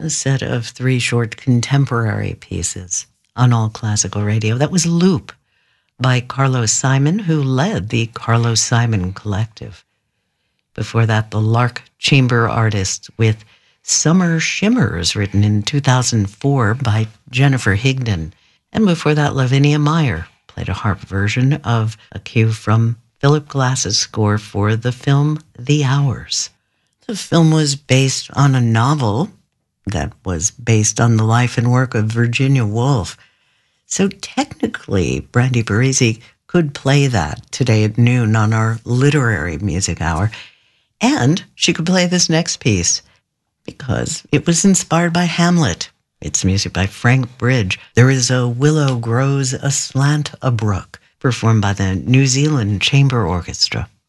A set of three short contemporary pieces on All Classical Radio. That was Loop by Carlos Simon, who led the Carlos Simon Collective. Before that, the Lark Chamber Artists with Summer Shimmers, written in 2004 by Jennifer Higdon. And before that, Lavinia Meyer played a harp version of a cue from Philip Glass's score for the film The Hours. The film was based on a novel that was based on the life and work of Virginia Woolf. So technically, Brandy Parisi could play that today at noon on our literary music hour. And she could play this next piece because it was inspired by Hamlet. It's music by Frank Bridge. There is a willow grows aslant a brook, performed by the New Zealand Chamber Orchestra.